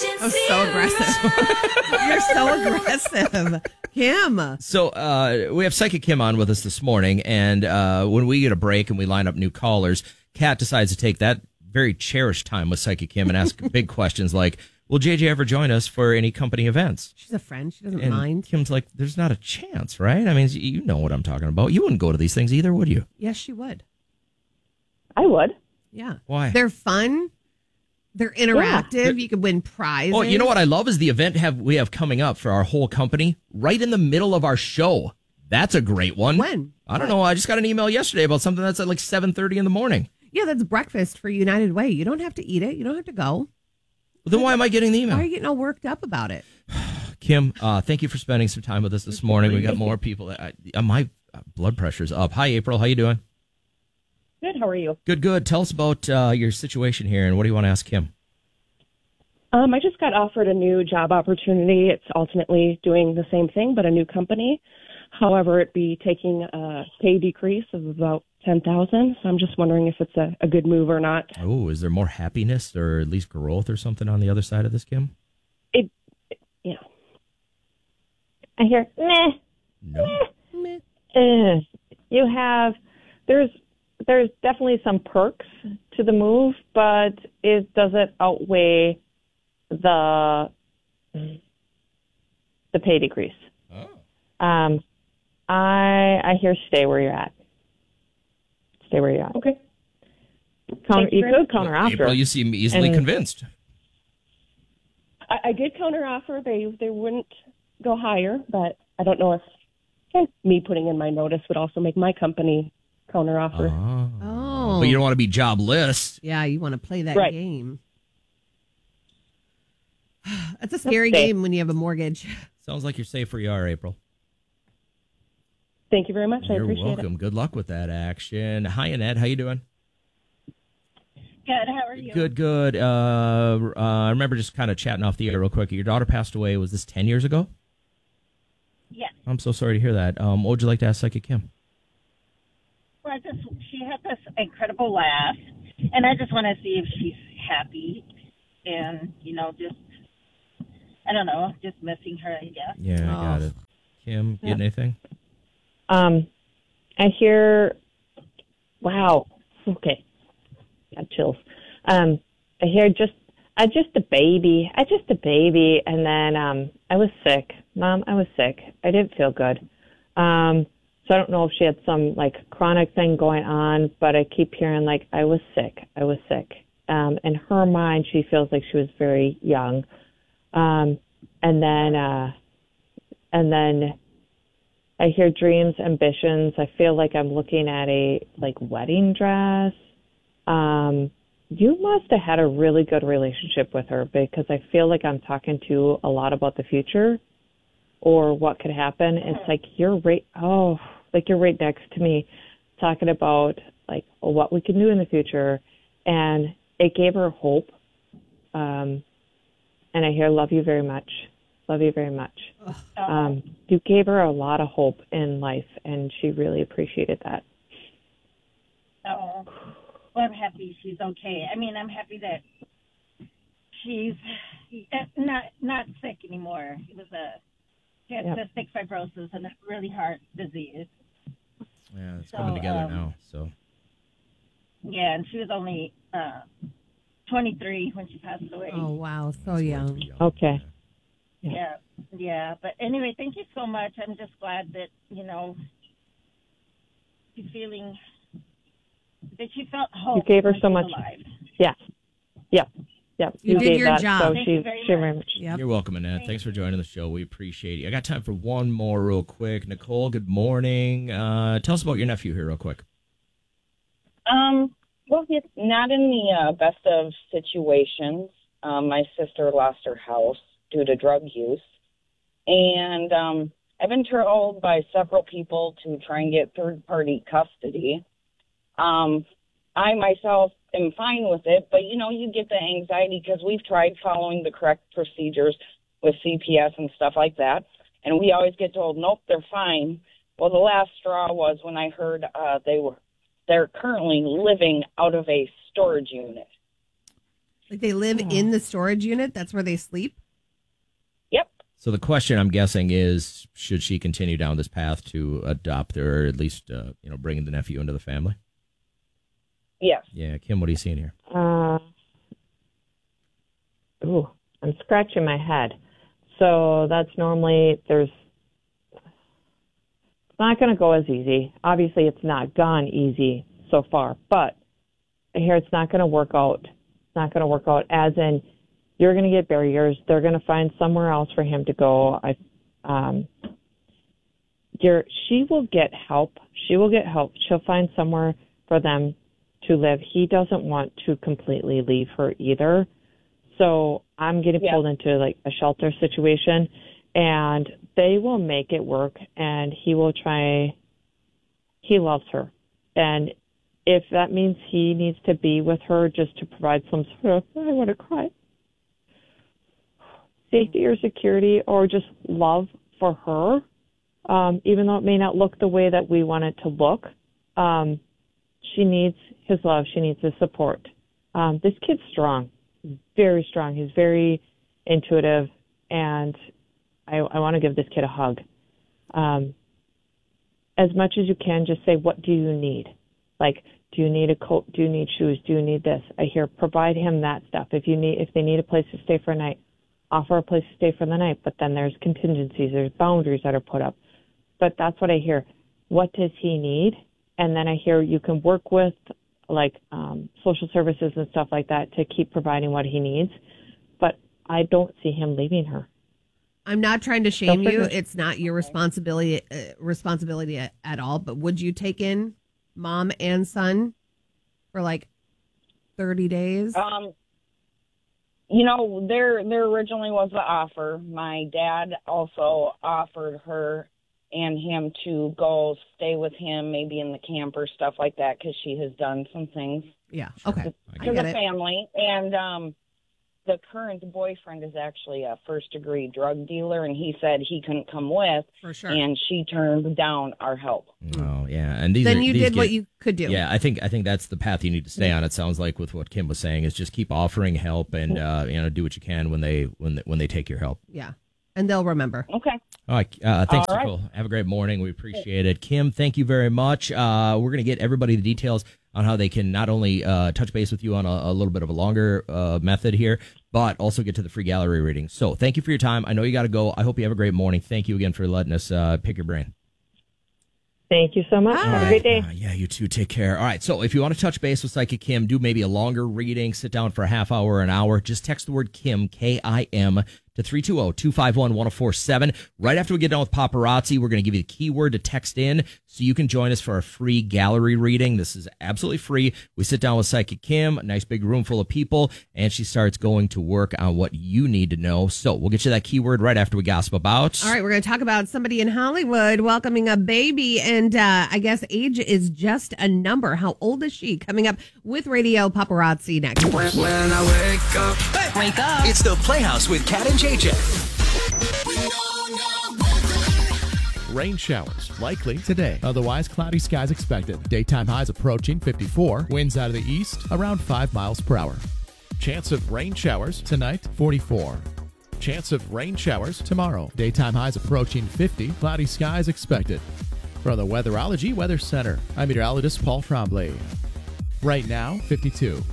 Oh, so aggressive. You're so aggressive. Kim. So we have Psychic Kim on with us this morning, and when we get a break and we line up new callers, Kat decides to take that very cherished time with Psychic Kim and ask big questions like, will JJ ever join us for any company events? She's a friend. She doesn't mind. Kim's like, there's not a chance, right? I mean, you know what I'm talking about. You wouldn't go to these things either, would you? Yes, she would. I would. Yeah. Why? They're fun. They're interactive. Yeah. You could win prizes. Oh, you know what I love is the event we have coming up for our whole company right in the middle of our show. That's a great one. When? I don't know. I just got an email yesterday about something that's at like 7:30 in the morning. Yeah, that's breakfast for United Way. You don't have to eat it. You don't have to go. Then why am I getting the email? Why are you getting all worked up about it? Kim, thank you for spending some time with us this morning. We got more people. My blood pressure's up. Hi, April. How you doing? Good. How are you? Good. Tell us about your situation here, and what do you want to ask Kim? I just got offered a new job opportunity. It's ultimately doing the same thing, but a new company. However, it'd be taking a pay decrease of about $10,000. So I'm just wondering if it's a good move or not. Oh, is there more happiness or at least growth or something on the other side of this, Kim? Yeah. I hear, No. You have, there's definitely some perks to the move, but does it outweigh the pay decrease? Oh. I hear stay where you're at. Stay where you're at. Okay. You could counter offer. April, you seem easily convinced. I did counter offer. They wouldn't go higher, but I don't know if me putting in my notice would also make my company counter offer. Oh. But you don't want to be jobless. Yeah, you want to play that Right. game. That's a scary game when you have a mortgage. Sounds like you're safe where you are, April. Thank you very much. I You're appreciate welcome. Good luck with that action. Hi, Annette. How you doing? Good. How are you? Good. I remember just kind of chatting off the air real quick. Your daughter passed away. Was this 10 years ago? Yes. I'm so sorry to hear that. What would you like to ask Psychic Kim? Well, she had this incredible laugh, and I just want to see if she's happy, and just I don't know, just missing her, I guess. Yeah, I got it. Kim, getting anything? I hear, wow. Okay. Got chills. I hear just a baby. And then, I was sick. Mom, I was sick. I didn't feel good. So I don't know if she had some chronic thing going on, but I keep hearing I was sick. In her mind, she feels like she was very young. And then I hear dreams, ambitions. I feel like I'm looking at a wedding dress. You must have had a really good relationship with her, because I feel like I'm talking to a lot about the future or what could happen. It's like you're right next to me talking about what we can do in the future. And it gave her hope. And I hear, love you very much. Love you very much. You gave her a lot of hope in life, and she really appreciated that. Oh, well, I'm happy she's okay. I mean, I'm happy that she's not sick anymore. She had cystic fibrosis and a really hard disease. Yeah, it's coming together now. So. Yeah, and she was only 23 when she passed away. Oh, wow. So young. Okay. Yeah. But anyway, thank you so much. I'm just glad that, she's feeling that she felt hope. You gave her so much. Alive. Yeah. You did gave your that, job. So Thank she you very much. Yep. You're welcome, Annette. Thanks for joining the show. We appreciate it. I got time for one more real quick. Nicole, good morning. Tell us about your nephew here real quick. Well, he's not in the best of situations. My sister lost her house due to drug use. And I've been told by several people to try and get third-party custody. I myself am fine with it, but, you get the anxiety because we've tried following the correct procedures with CPS and stuff like that, and we always get told, nope, they're fine. Well, the last straw was when I heard they're currently living out of a storage unit. Like they live in the storage unit? That's where they sleep? Yep. So the question I'm guessing is, should she continue down this path to adopt or at least, bringing the nephew into the family? Yes. Yeah. Kim, what are you seeing here? I'm scratching my head. So that's normally it's not going to go as easy. Obviously, it's not gone easy so far, but I hear it's not going to work out. It's not going to work out as in you're going to get barriers. They're going to find somewhere else for him to go. She will get help. She will get help. She'll find somewhere for them to live. He doesn't want to completely leave her either. So I'm getting pulled into like a shelter situation, and they will make it work, and he will try. He loves her. And if that means he needs to be with her just to provide some sort of, I want to cry, safety or security or just love for her, even though it may not look the way that we want it to look, she needs his love. She needs his support. This kid's strong, very strong. He's very intuitive, and I want to give this kid a hug. As much as you can, just say, what do you need? Like, do you need a coat? Do you need shoes? Do you need this? I hear provide him that stuff. If they need a place to stay for a night, offer a place to stay for the night. But then there's contingencies, there's boundaries that are put up. But that's what I hear. What does he need? And then I hear you can work with like social services and stuff like that to keep providing what he needs. But I don't see him leaving her. I'm not trying to shame you. It's not your responsibility at all. But would you take in mom and son for like 30 days? There originally was the offer. My dad also offered her and him to go stay with him, maybe in the camper, stuff like that, because she has done some things. Yeah. Okay. To the family. And the current boyfriend is actually a first-degree drug dealer, and he said he couldn't come with. For sure. And she turned down our help. Oh, yeah. And you did what you could do. Yeah, I think that's the path you need to stay on. It sounds like with what Kim was saying is just keep offering help and do what you can when they take your help. Yeah. And they'll remember. Okay. All right. Thanks, All right. Nicole. Have a great morning. We appreciate it. Kim, thank you very much. We're going to get everybody the details on how they can not only touch base with you on a little bit of a longer method here, but also get to the free gallery reading. So thank you for your time. I know you got to go. I hope you have a great morning. Thank you again for letting us pick your brain. Thank you so much. Have a great day. Yeah, you too. Take care. All right. So if you want to touch base with Psychic Kim, do maybe a longer reading, sit down for a half hour, an hour, just text the word Kim, K-I-M, to 320-251-1047. Right after we get done with paparazzi, we're going to give you the keyword to text in so you can join us for a free gallery reading. This is absolutely free. We sit down with Psychic Kim, a nice big room full of people, and she starts going to work on what you need to know. So we'll get you that keyword right after we gossip about. All right, we're going to talk about somebody in Hollywood welcoming a baby, and I guess age is just a number. How old is she? Coming up with Radio Paparazzi next. When I wake up. It's the Playhouse with Kat and JJ. Rain showers likely today. Otherwise, cloudy skies expected. Daytime highs approaching 54. Winds out of the east around 5 miles per hour. Chance of rain showers tonight, 44. Chance of rain showers tomorrow. Daytime highs approaching 50. Cloudy skies expected. From the Weatherology Weather Center, I'm meteorologist Paul Tremblay. Right now, 52.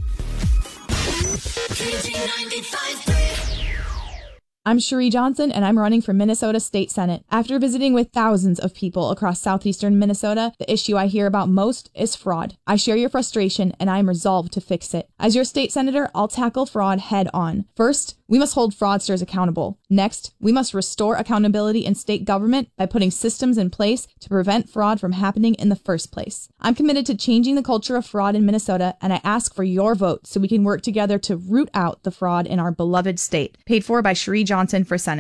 I'm Cherie Johnson, and I'm running for Minnesota State Senate. After visiting with thousands of people across southeastern Minnesota, the issue I hear about most is fraud. I share your frustration, and I am resolved to fix it. As your state senator, I'll tackle fraud head on. First, we must hold fraudsters accountable. Next, we must restore accountability in state government by putting systems in place to prevent fraud from happening in the first place. I'm committed to changing the culture of fraud in Minnesota, and I ask for your vote so we can work together to root out the fraud in our beloved state. Paid for by Cherie Johnson for Senate.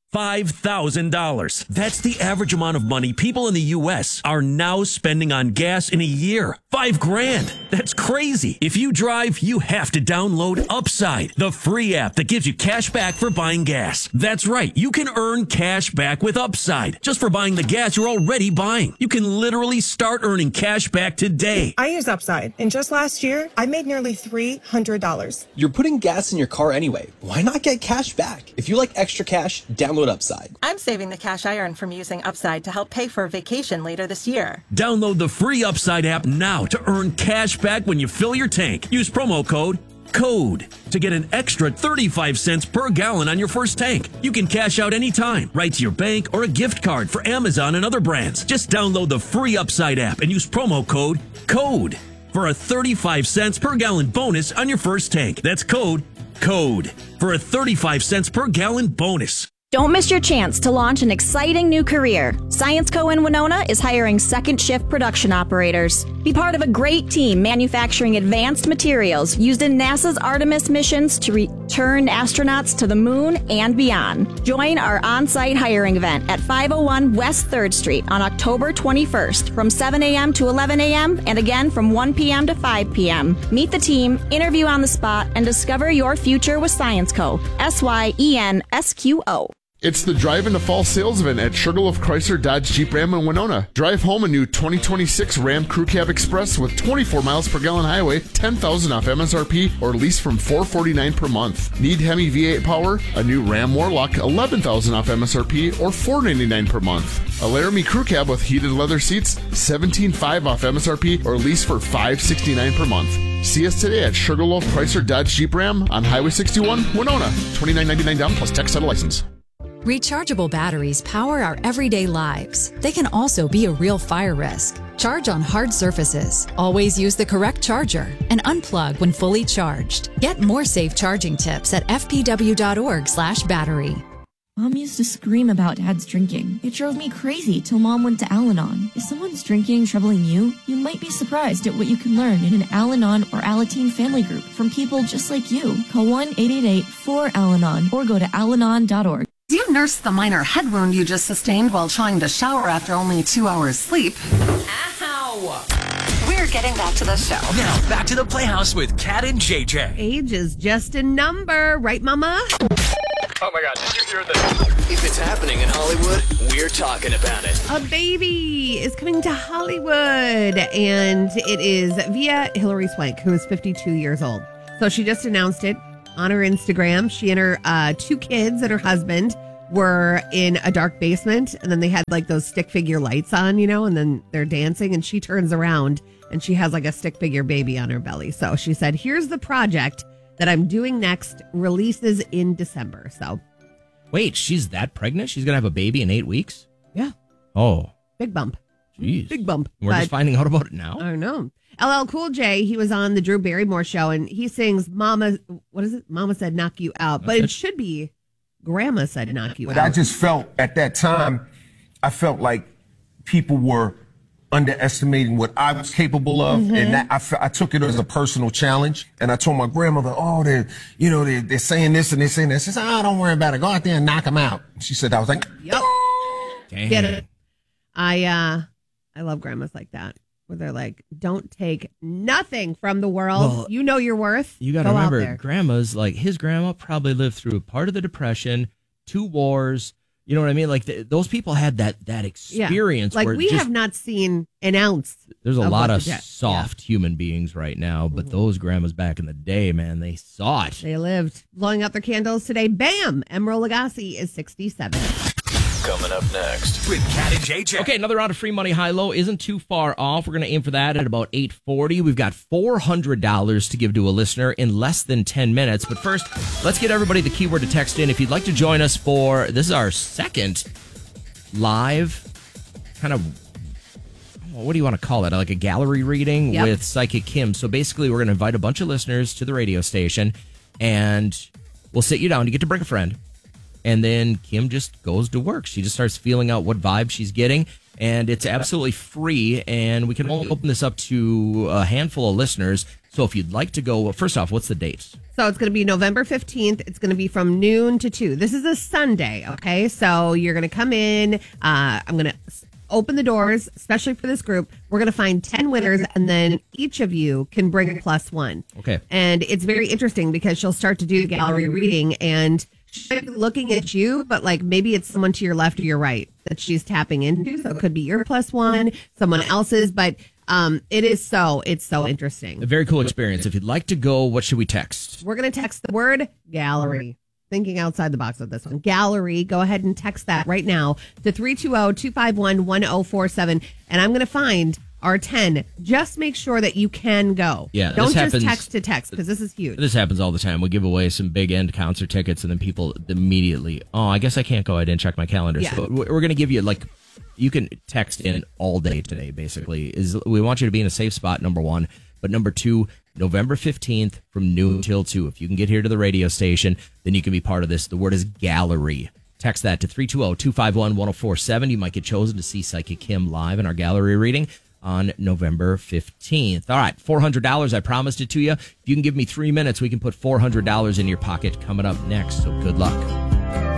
$5,000. That's the average amount of money people in the U.S. are now spending on gas in a year. $5,000. That's crazy. If you drive, you have to download Upside, the free app that gives you cash back for buying gas. That's right. You can earn cash back with Upside just for buying the gas you're already buying. You can literally start earning cash back today. I use Upside, and just last year, I made nearly $300. You're putting gas in your car anyway. Why not get cash back? If you like extra cash, download Upside. I'm saving the cash I earn from using Upside to help pay for a vacation later this year. Download the free Upside app now to earn cash back when you fill your tank. Use promo code CODE to get an extra 35 cents per gallon on your first tank. You can cash out anytime, right to your bank or a gift card for Amazon and other brands. Just download the free Upside app and use promo code CODE for a 35 cents per gallon bonus on your first tank. That's code CODE for a 35 cents per gallon bonus. Don't miss your chance to launch an exciting new career. Science Co. in Winona is hiring second shift production operators. Be part of a great team manufacturing advanced materials used in NASA's Artemis missions to return astronauts to the moon and beyond. Join our on-site hiring event at 501 West 3rd Street on October 21st from 7 a.m. to 11 a.m. and again from 1 p.m. to 5 p.m. Meet the team, interview on the spot, and discover your future with Science Co. SYENSQO. It's the Drive into Fall sales event at Sugarloaf Chrysler Dodge Jeep Ram in Winona. Drive home a new 2026 Ram Crew Cab Express with 24 miles per gallon highway, $10,000 off MSRP, or lease from $449 per month. Need Hemi V8 power? A new Ram Warlock, $11,000 off MSRP, or $499 per month. A Laramie Crew Cab with heated leather seats, $17,500 off MSRP, or lease for $569 per month. See us today at Sugarloaf Chrysler Dodge Jeep Ram on Highway 61, Winona. $29.99 down plus tax title license. Rechargeable batteries power our everyday lives. They can also be a real fire risk. Charge on hard surfaces. Always use the correct charger and unplug when fully charged. Get more safe charging tips at fpw.org/battery. Mom used to scream about Dad's drinking. It drove me crazy till Mom went to Al-Anon. If someone's drinking troubling you, you might be surprised at what you can learn in an Al-Anon or Alateen family group from people just like you. Call 1-888-4-AL-ANON or go to alanon.org. Do you nurse the minor head wound you just sustained while trying to shower after only 2 hours sleep? Ow! We're getting back to the show. Now, back to the Playhouse with Kat and JJ. Age is just a number, right, Mama? Oh my God, did you hear this? If it's happening in Hollywood, we're talking about it. A baby is coming to Hollywood, and it is via Hilary Swank, who is 52 years old. So she just announced it on her Instagram. She and her 2 kids and her husband were in a dark basement, and then they had like those stick figure lights on, you know, and then they're dancing, and she turns around and she has like a stick figure baby on her belly. So she said, here's the project that I'm doing next, releases in December. So wait, she's that pregnant? She's going to have a baby in 8 weeks? Yeah. Oh. Big bump. Jeez. Big bump. We're just finding out about it now? I don't know. LL Cool J, he was on the Drew Barrymore show, and he sings Mama, what is it? Mama Said Knock You Out. But it should be Grandma Said Knock You Out. I just felt at that time, I felt like people were underestimating what I was capable of. Mm-hmm. And that I took it as a personal challenge. And I told my grandmother, oh, they're saying this and they're saying that. She said, oh, don't worry about it. Go out there and knock them out. She said, I was like, yep. Dang. Get it. I love grandmas like that, where they're like, don't take nothing from the world. Well, you know your worth. You got to remember, grandma's like, his grandma probably lived through part of the Depression, 2 wars. You know what I mean? Like those people had that experience. Yeah. Like where we have not seen an ounce. There's a lot of soft human beings right now, but those grandmas back in the day, man, they saw it. They lived. Blowing out their candles today. Bam! Emeril Lagasse is 67. Coming up next with Kat and JJ. Okay, another round of free money high-low isn't too far off. We're going to aim for that at about 8:40. We've got $400 to give to a listener in less than 10 minutes. But first, let's get everybody the keyword to text in. If you'd like to join us for, this is our second live kind of, what do you want to call it? Like a gallery reading with Psychic Kim. So basically, we're going to invite a bunch of listeners to the radio station, and we'll sit you down. You get to bring a friend. And then Kim just goes to work. She just starts feeling out what vibe she's getting. And it's absolutely free. And we can only open this up to a handful of listeners. So if you'd like to go, well, first off, what's the date? So it's going to be November 15th. It's going to be from noon to 2. This is a Sunday, okay? So you're going to come in. I'm going to open the doors, especially for this group. We're going to find 10 winners, and then each of you can bring a +1. Okay. And it's very interesting because she'll start to do the gallery reading, and she might be looking at you, but like maybe it's someone to your left or your right that she's tapping into. So it could be your +1, someone else's, but it's so interesting. A very cool experience. If you'd like to go, what should we text? We're going to text the word gallery. Thinking outside the box with this one. Gallery. Go ahead and text that right now to 320-251-1047. And I'm going to find our 10. Just make sure that you can go. Yeah, don't this just happens, text to text because this is huge. This happens all the time. We give away some big end concert tickets and then people immediately, I guess I can't go. I didn't check my calendar. Yeah. So we're going to give you you can text in all day today, basically. We want you to be in a safe spot, number one. But number two, November 15th from noon till 2. If you can get here to the radio station, then you can be part of this. The word is gallery. Text that to 320-251-1047. You might get chosen to see Psychic Kim live in our gallery reading on November 15th. All right, $400. I promised it to you. If you can give me 3 minutes, we can put $400 in your pocket coming up next. So good luck.